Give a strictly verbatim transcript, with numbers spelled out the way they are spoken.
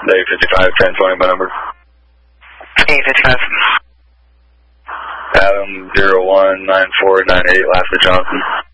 eight fifty-five, ten twenty, my number. eight fifty-five. Adam zero one nine four nine eight, last of Johnson.